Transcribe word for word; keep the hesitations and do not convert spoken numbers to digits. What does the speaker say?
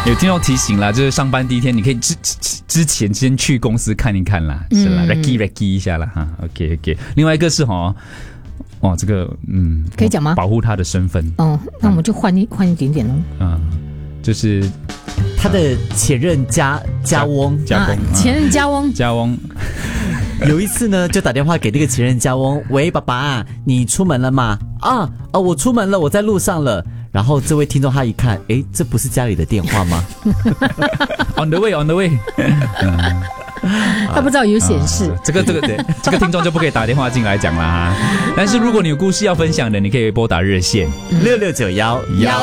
有听众提醒啦，就是上班第一天，你可以之之之前先去公司看一看啦，是啦 ，recce recce 一下啦哈 ，OK OK。另外一个是哈，哇，这个嗯， 可以讲吗？ 保护他的身份。 哦，那我们就换一换一点点喽。 嗯，就是他的前任家家翁， 家翁， 啊、前任家翁， 家翁。 有一次呢，就打电话给那个前任家翁，喂，爸爸，你出门了吗？啊啊，我出门了，我在路上了。然后这位听众他一看，诶，这不是家里的电话吗 ？On the way, on the way 嗯。 他不知道有显示， 啊、这个这个对，这个听众就不可以打电话进来讲啦。但是如果你有故事要分享的，你可以拨打热线六六九幺幺